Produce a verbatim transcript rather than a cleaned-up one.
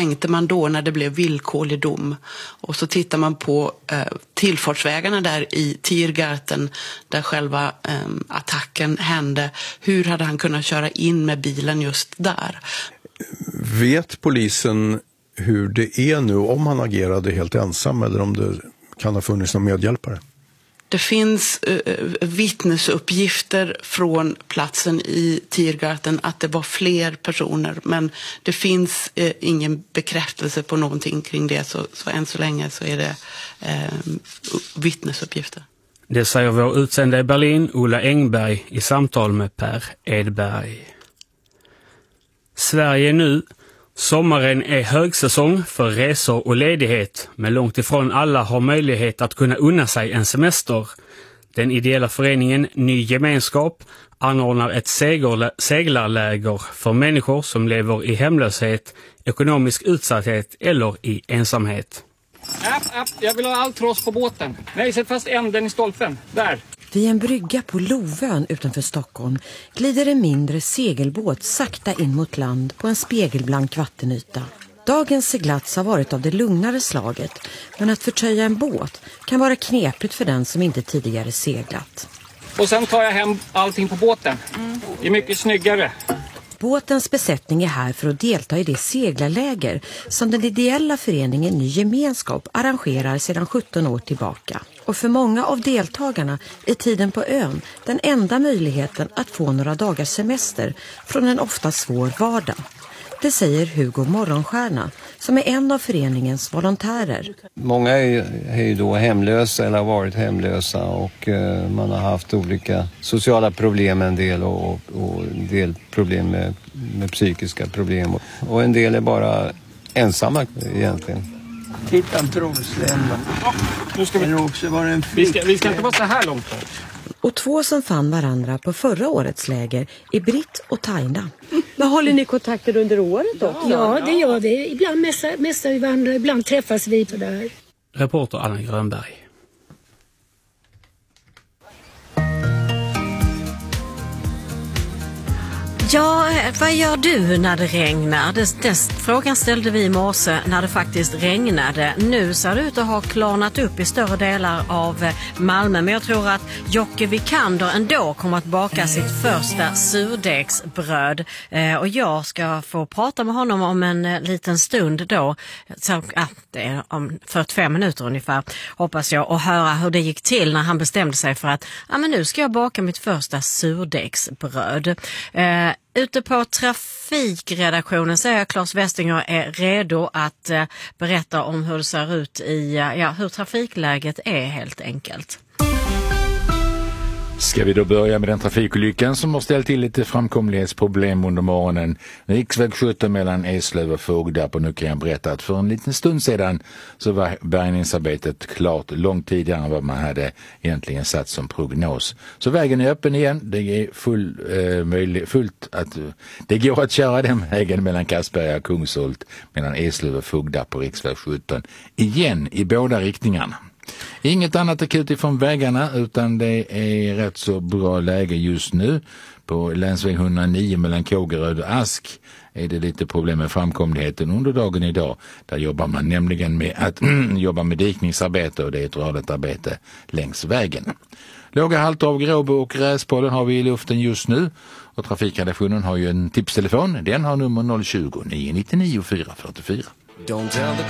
tänkte man då när det blev villkorlig dom? Och så tittar man på eh, tillfartsvägarna där i Tiergarten där själva eh, attacken hände. Hur hade han kunnat köra in med bilen just där? Vet polisen hur det är nu, om han agerade helt ensam eller om det kan ha funnits någon medhjälpare? Det finns uh, vittnesuppgifter från platsen i Tiergarten att det var fler personer, men det finns uh, ingen bekräftelse på någonting kring det, så, så än så länge så är det uh, vittnesuppgifter. Det säger vår utsända i Berlin, Ola Engberg, i samtal med Per Edberg. Sverige nu. Sommaren är högsäsong för resor och ledighet, men långt ifrån alla har möjlighet att kunna unna sig en semester. Den ideella föreningen Ny Gemenskap anordnar ett segla- seglarläger för människor som lever i hemlöshet, ekonomisk utsatthet eller i ensamhet. App, app, jag vill ha allt tross på båten. Nej, sätt fast änden i stolpen. Där. Vid en brygga på Lovön utanför Stockholm glider en mindre segelbåt sakta in mot land på en spegelblank vattenyta. Dagens seglats har varit av det lugnare slaget, men att förtöja en båt kan vara knepigt för den som inte tidigare seglat. Och sen tar jag hem allting på båten. Det är mycket snyggare. Båtens besättning är här för att delta i det seglarläger som den ideella föreningen Ny Gemenskap arrangerar sedan sjutton år tillbaka. Och för många av deltagarna är tiden på ön den enda möjligheten att få några dagars semester från en ofta svår vardag. Det säger Hugo Morgonstjärna, som är en av föreningens volontärer. Många är, är ju då hemlösa eller har varit hemlösa, och eh, man har haft olika sociala problem en del och, och en del problem med, med psykiska problem. Och en del är bara ensamma egentligen. Titta en troslämma. Ja, nu ska vi... Det också vara en vi, ska, vi ska inte vara så här långt. Och två som fann varandra på förra årets läger är Britt och Taina. Men håller ni kontakter under året också? Ja, det gör vi. Ibland mässar vi varandra, ibland träffas vi på det här. Reporter Anna Grönberg. Ja, vad gör du när det regnar? Det, det, frågan ställde vi i morse när det faktiskt regnade. Nu ser det ut att ha klarnat upp i större delar av Malmö. Men jag tror att Jocke Vikander ändå kommer att baka sitt första surdegsbröd. Eh, och jag ska få prata med honom om en eh, liten stund då. Så, ah, det är om fyrtiofem minuter ungefär, hoppas jag. Och höra hur det gick till när han bestämde sig för att ah, men nu ska jag baka mitt första surdegsbröd. Eh, Ute på trafikredaktionen säger jag Claes Westinger är redo att eh, berätta om hur det ser ut i, ja, hur trafikläget är helt enkelt. Ska vi då börja med den trafikolyckan som har ställt till lite framkomlighetsproblem under morgonen. Riksväg sjutton mellan Eslöv och Fågdarp, och nu kan jag berätta att för en liten stund sedan så var bärgningsarbetet klart långt tidigare än vad man hade egentligen satt som prognos. Så vägen är öppen igen, det är full, eh, möjlig, fullt att det går att köra den vägen mellan Kasperga och Kungsholt mellan Eslöv och Fågdarp på riksväg sjutton igen i båda riktningarna. Inget annat akut ifrån vägarna, utan det är rätt så bra läge just nu. På länsväg etthundranio mellan Kågeröd och Ask är det lite problem med framkomligheten under dagen idag. Där jobbar man nämligen med att jobba med dikningsarbete, och det är ett radigt arbete längs vägen. Låga halter av gråbo och gräspollen har vi i luften just nu, och trafikredaktionen har ju en tipstelefon. Den har nummer noll tjugo, nio nio nio, fyra fyra fyra. Don't tell the